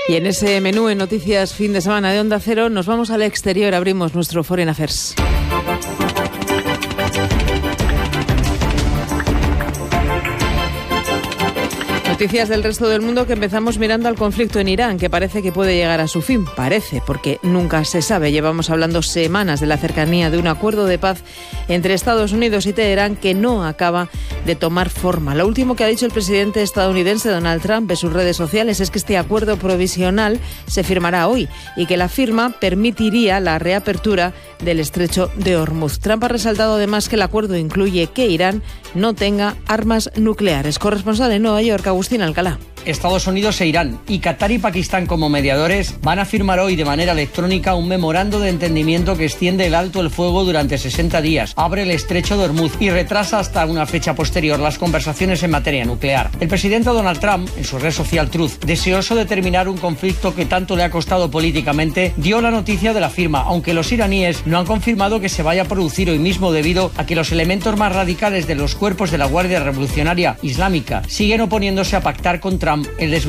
Y en ese menú en Noticias Fin de Semana de Onda Cero nos vamos al exterior, abrimos nuestro Foreign Affairs. Noticias del resto del mundo, que empezamos mirando al conflicto en Irán, que parece que puede llegar a su fin. Parece, porque nunca se sabe. Llevamos hablando semanas de la cercanía de un acuerdo de paz entre Estados Unidos y Teherán que no acaba de tomar forma. Lo último que ha dicho el presidente estadounidense Donald Trump en sus redes sociales es que este acuerdo provisional se firmará hoy y que la firma permitiría la reapertura del estrecho de Hormuz. Trump ha resaltado además que el acuerdo incluye que Irán no tenga armas nucleares. Corresponsal en Nueva York, Agustín Alcalá. Estados Unidos e Irán y Qatar y Pakistán como mediadores van a firmar hoy de manera electrónica un memorando de entendimiento que extiende el alto el fuego durante 60 días, abre el estrecho de Hormuz y retrasa hasta una fecha posterior las conversaciones en materia nuclear. El presidente Donald Trump, en su red social Truth, deseoso de terminar un conflicto que tanto le ha costado políticamente, dio la noticia de la firma, aunque los iraníes no han confirmado que se vaya a producir hoy mismo debido a que los elementos más radicales de los cuerpos de la Guardia Revolucionaria Islámica siguen oponiéndose a pactar con Trump el